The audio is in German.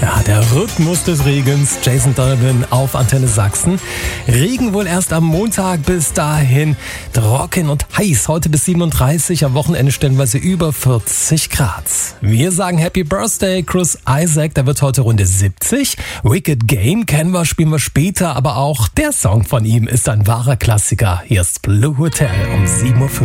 Ja, der Rhythmus des Regens. Jason Donovan auf Antenne Sachsen. Regen wohl erst am Montag, bis dahin trocken und heiß. Heute bis 37, am Wochenende stellenweise über 40 Grad. Wir sagen Happy Birthday, Chris Isaak, der wird heute Runde 70. Wicked Game kennen wir, spielen wir später, aber auch der Song von ihm ist ein wahrer Klassiker. Hier ist Blue Hotel um 7:05 Uhr.